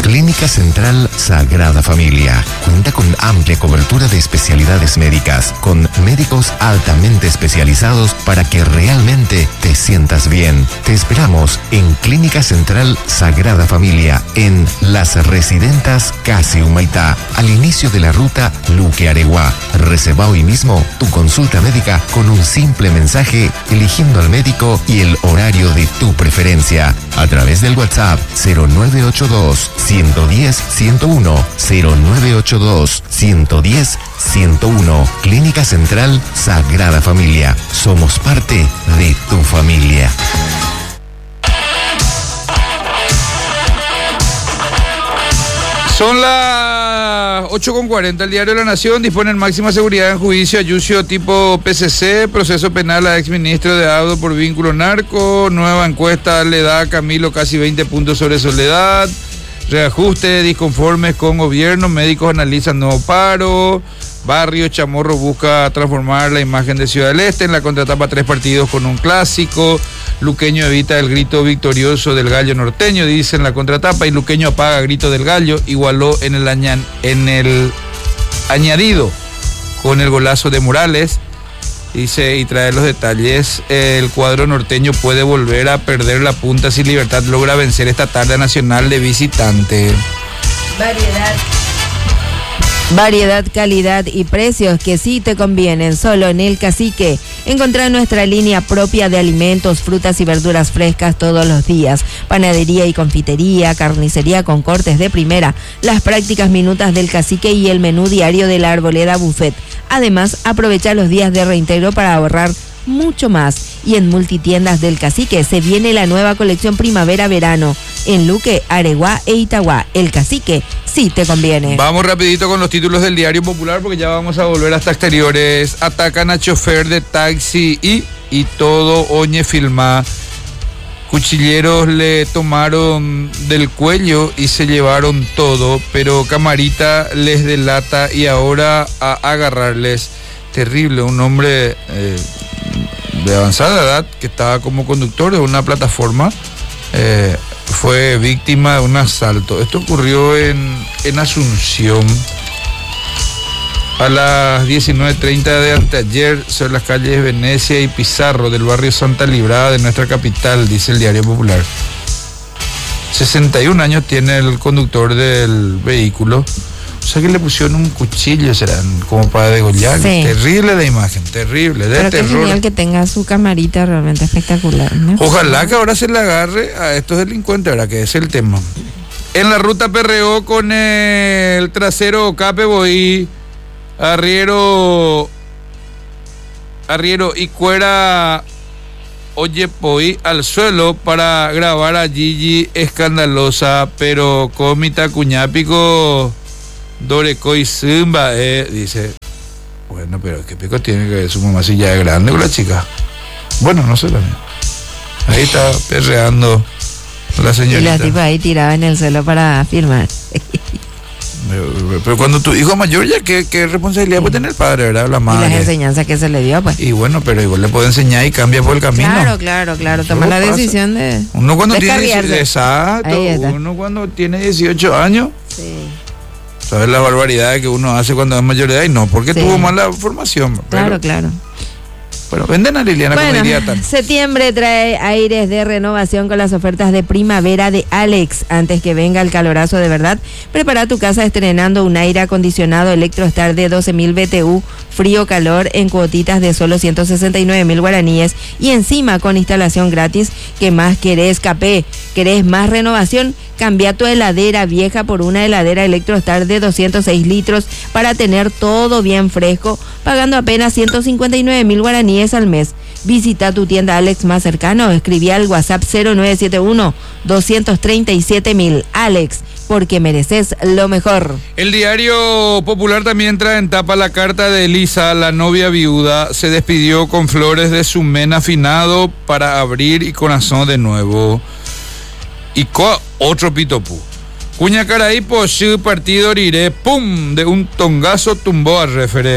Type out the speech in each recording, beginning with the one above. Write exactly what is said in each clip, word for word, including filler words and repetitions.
Clínica Central Sagrada Familia cuenta con amplia cobertura de especialidades médicas, con médicos altamente especializados para que realmente te sientas bien. Te esperamos en Clínica Central Sagrada Familia, en Las Residentas Casi Humaitá, al inicio de la ruta Luque-Areguá. Reserva hoy mismo tu consulta médica con un simple mensaje, eligiendo al médico y el horario de tu preferencia, a través del WhatsApp cero nueve ocho dos, uno uno cero, uno cero uno, cero nueve ocho dos, uno uno cero, ciento uno. Clínica Central Sagrada Familia. Somos parte de tu familia. Son las ocho con cuarenta. El Diario de la Nación dispone en máxima seguridad en juicio a Yucio tipo P C C, proceso penal a exministro de Audo por vínculo narco. Nueva encuesta le da a Camilo casi veinte puntos sobre Soledad. Reajuste, disconformes con gobierno, médicos analizan nuevo paro. Barrio Chamorro busca transformar la imagen de Ciudad del Este. En la contratapa, tres partidos con un clásico. Luqueño evita el grito victorioso del gallo norteño, dice en la contratapa, y Luqueño apaga grito del gallo. Igualó en el, aña, en el añadido con el golazo de Morales. Dice, y trae los detalles, el cuadro norteño puede volver a perder la punta si Libertad logra vencer esta tarde a Nacional de visitante. Variedad. Variedad, calidad y precios que sí te convienen solo en El Cacique. Encontrá nuestra línea propia de alimentos, frutas y verduras frescas todos los días. Panadería y confitería, carnicería con cortes de primera, las prácticas minutas del Cacique y el menú diario de la Arboleda Buffet. Además, aprovecha los días de reintegro para ahorrar mucho más. Y en Multitiendas del Cacique se viene la nueva colección primavera-verano en Luque, Areguá e Itagüá. El Cacique sí te conviene. Vamos rapidito con los títulos del Diario Popular porque ya vamos a volver hasta exteriores. Atacan a chofer de taxi y, y todo Oñe filma. Cuchilleros le tomaron del cuello y se llevaron todo, pero Camarita les delata y ahora a agarrarles. Terrible, un hombre eh, de avanzada edad que estaba como conductor de una plataforma eh, fue víctima de un asalto. Esto ocurrió en, en Asunción a las diecinueve treinta de anteayer sobre las calles Venecia y Pizarro del barrio Santa Librada de nuestra capital, dice el Diario Popular. sesenta y un años tiene el conductor del vehículo. O sea que le pusieron un cuchillo, serán como para degollar. Sí. Terrible la imagen, terrible, de Pero terror. Qué genial que tenga su camarita, realmente espectacular, ¿no? Ojalá que ahora se le agarre a estos delincuentes, ahora que es el tema. En la ruta perreó con el trasero Cape Boí, arriero, arriero y cuera oye Poí al suelo para grabar a Gigi escandalosa, pero comita cuñápico. Dorecoy Zumba, eh, dice. Bueno, pero ¿qué pico tiene que ver su mamá si ya es grande con la chica? Bueno, no sé también. Ahí está perreando la señorita. Y la tipa ahí tirada en el suelo para firmar. Pero, pero cuando tu hijo mayor ya, ¿qué, qué responsabilidad puede tener el padre, verdad? La madre. Y las enseñanzas que se le dio, pues. Y bueno, pero igual le puede enseñar y cambia por el camino. Claro, claro, claro. Toma la pasa. decisión de. Uno cuando tiene. Exacto. Uno cuando tiene dieciocho años. Sí. ¿Sabes las barbaridades que uno hace cuando es mayor de edad? Y no, porque sí. tuvo mala formación. Claro, pero, claro. Bueno, venden a Liliana bueno, como diría tan. Septiembre trae aires de renovación con las ofertas de primavera de Alex. Antes que venga el calorazo de verdad, prepara tu casa estrenando un aire acondicionado Electrostar de doce mil B T U, frío-calor en cuotitas de solo ciento sesenta y nueve mil guaraníes y encima con instalación gratis. ¿Qué más querés, Capé? ¿Querés más renovación? Cambia tu heladera vieja por una heladera Electrostar de doscientos seis litros para tener todo bien fresco, pagando apenas ciento cincuenta y nueve mil guaraníes al mes. Visita tu tienda Alex más cercano o escribí al WhatsApp cero nueve siete uno, dos tres siete mil. Alex, porque mereces lo mejor. El Diario Popular también trae en tapa la carta de Elisa, la novia viuda. Se despidió con flores de su men afinado para abrir y corazón de nuevo. Y co otro pitopú. Cuña Caraí, su partido iré, pum, de un tongazo tumbó al referé.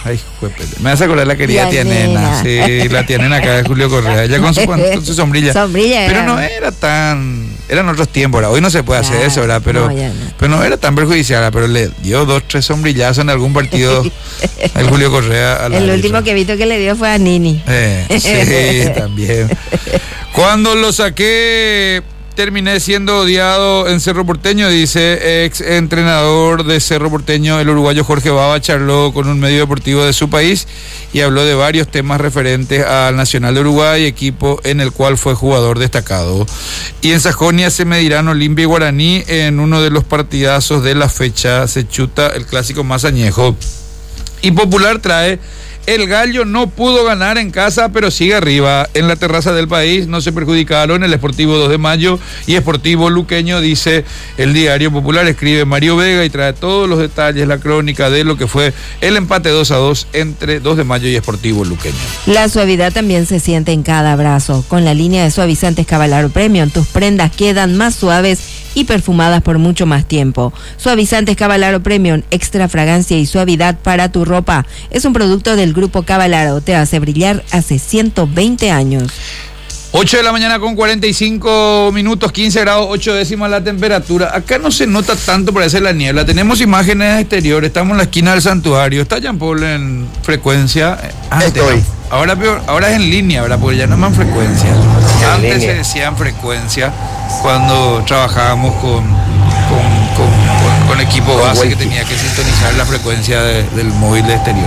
Ay, juepete. Me vas a acordar la querida tía Nena. Nena. Sí, la tía Nena acá de Julio Correa. Ella con su, con su sombrilla. Sombrilla Pero era. no era tan... Eran otros tiempos, ¿verdad? Hoy no se puede hacer Claro, eso, ¿verdad? Pero no, ya no. pero no era tan perjudicial, ¿verdad? Pero le dio dos, tres sombrillazos en algún partido al Julio Correa. Al El árbitro. último que he visto que le dio fue a Nini. Eh, sí, también. Cuando lo saqué, terminé siendo odiado en Cerro Porteño, dice ex entrenador de Cerro Porteño, el uruguayo Jorge Baba, charló con un medio deportivo de su país y habló de varios temas referentes al Nacional de Uruguay, equipo en el cual fue jugador destacado. Y en Sajonia se medirán Olimpia y Guaraní en uno de los partidazos de la fecha. Se chuta el clásico más añejo. Y Popular trae: el Gallo no pudo ganar en casa, pero sigue arriba. En la terraza del país no se perjudicaron el Sportivo dos de Mayo y Sportivo Luqueño, dice el Diario Popular. Escribe Mario Vega y trae todos los detalles, la crónica de lo que fue el empate dos a dos entre dos de Mayo y Sportivo Luqueño. La suavidad también se siente en cada abrazo. Con la línea de suavizantes Cavalaro Premium, tus prendas quedan más suaves y perfumadas por mucho más tiempo. Suavizantes Cavalaro Premium, extra fragancia y suavidad para tu ropa. Es un producto del Grupo Cavalaro, te hace brillar hace ciento veinte años. ocho de la mañana con cuarenta y cinco minutos, quince grados, ocho décimas la temperatura. Acá no se nota tanto, parece la niebla. Tenemos imágenes exteriores, estamos en la esquina del santuario. Está Jean Paul en frecuencia. Antes, Estoy. Ahora, peor, ahora es en línea, ¿verdad? Porque ya no es más frecuencia. En Antes línea. se decía en frecuencia cuando trabajábamos con, con, con, con, con equipo Con base que Welky. tenía que sintonizar la frecuencia de- del móvil de exteriores.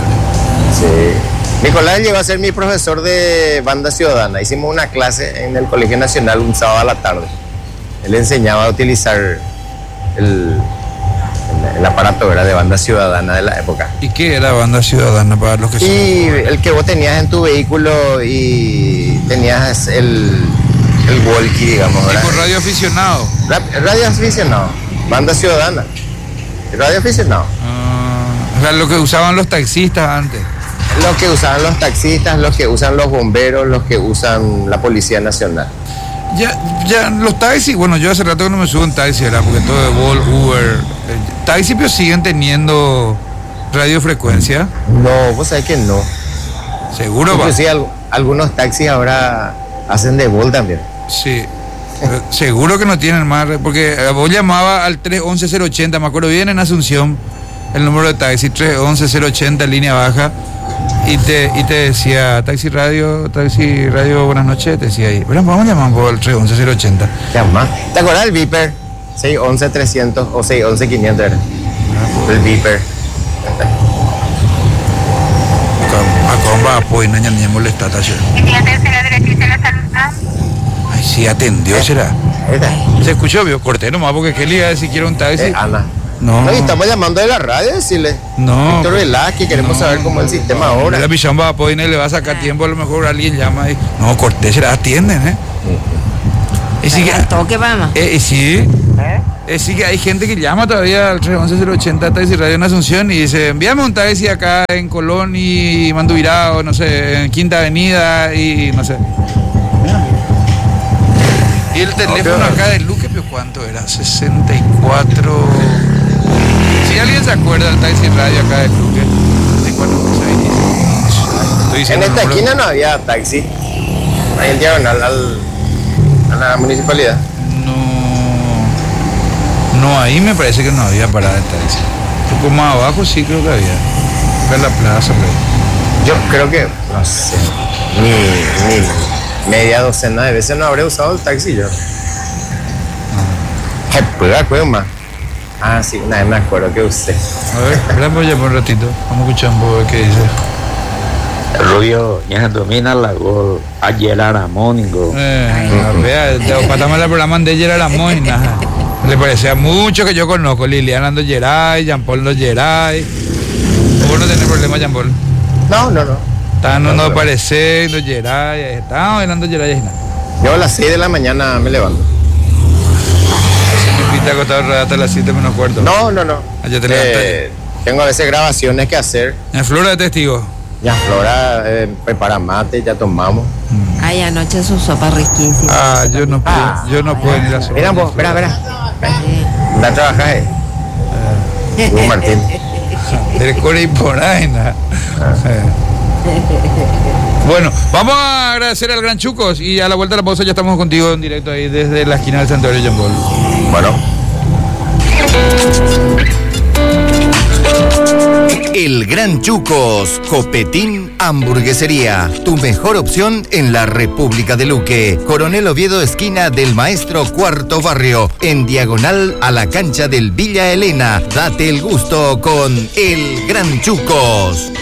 Sí. Nicolás llegó a ser mi profesor de banda ciudadana. Hicimos una clase en el Colegio Nacional un sábado a la tarde. Él enseñaba a utilizar el, el, el aparato, ¿verdad?, de banda ciudadana de la época. ¿Y qué era Banda Ciudadana para los que son? Y el que vos tenías en tu vehículo y tenías el, el walkie, digamos, ¿verdad? Tipo radio aficionado. Ra- Radio aficionado, banda ciudadana. Radio aficionado. Ah, o sea, lo que usaban los taxistas antes. Los que usaban los taxistas, los que usan los bomberos, los que usan la Policía Nacional. Ya, ya los taxis, bueno, yo hace rato que no me subo en taxi, ¿verdad? Porque todo de Bolt, Uber. Eh, taxis, pero siguen teniendo radiofrecuencia. No, vos sabés que no. Seguro va. Inclusive al- algunos taxis ahora hacen de Volt también. Sí. Eh, Seguro que no tienen más, re- porque eh, vos llamabas al tres once cero ochenta, me acuerdo bien en Asunción, el número de taxi, tres once cero ochenta, línea baja, y te, y te decía, taxi radio, taxi radio, buenas noches, te decía ahí, bueno, vamos a llamar por el tres once cero ochenta. Llama. ¿Te acuerdas del Viper? seis once trescientos o seis once quinientos era. El Viper. Acá va, pues, no me molesta, tacho. Ay, sí, atendió, será. Esta. Se escuchó, vio, corté nomás porque Kelly iba a decir quiero un taxi. Eh, Ana. No. No, y estamos llamando de la radio, decirle. No. Víctor Velázquez, queremos No, saber cómo es el sistema ahora. La pichón va a poder y le va a sacar tiempo, a lo mejor alguien llama y. No, corté, será, atienden, ¿eh? Y sí que. Al toque vamos. Eh, y sí. Eh, sí que hay gente que llama todavía al tres once cero ochenta Taxi Radio en Asunción y dice, envíame un taxi acá en Colón y Mandubirao, no sé, en Quinta Avenida y no sé. Y el teléfono acá de Luque, ¿pero cuánto era? sesenta y cuatro. Si alguien se acuerda del Taxi Radio acá de Luque, sesenta y cuatro, estoy En diciendo esta el número. esquina no había taxi. Ahí en diagonal al, a la municipalidad. No, no, ahí me parece que no había parada de taxi. Un poco más abajo sí creo que había. Acá en la plaza, pero... Yo creo que, no sé, ni, ni media docena de veces no habré usado el taxi yo. ¿Qué pueda, más? Ah, sí, una vez me acuerdo que usé. A ver, espera, voy a llamar un ratito. Vamos a escuchar un poco qué dice. Rubio ya domina la gol ayer Aramónico. Eh, no, vea, te pasamos el programa de Gerard Amón y nada. Le parecía mucho que yo conozco. Liliana Ando Geray, Jean Paul Ando Geray. Vos no tenés problema, Jean Paul. No, no, no. Están No, unos no. pareciendo Geray. Estamos bailando Geray y nada. Yo a las seis de la mañana me levanto. Me fuiste acostado hasta las siete menos cuarto. No, no, no. Ah, ya te Eh, levantaste. tengo a veces grabaciones que hacer. En Flora de Testigos. Ya Flora eh, prepara mate, ya tomamos. Ay, anoche su sopa riquísima. Ah, yo no puedo, yo no puedo ir a su. Mira vos, espera, espera. Sí. ¿Dónde trabajas, eh? Hugo Martín. Del core y por ahí, ¿no? Bueno, vamos a agradecer al Gran Chucos y a la vuelta de la pausa ya estamos contigo en directo ahí desde la esquina del Santuario Jambol. Bueno. El Gran Chucos, Copetín Hamburguesería, tu mejor opción en la República de Luque. Coronel Oviedo, esquina del Maestro, cuarto barrio, en diagonal a la cancha del Villa Elena. Date el gusto con El Gran Chucos.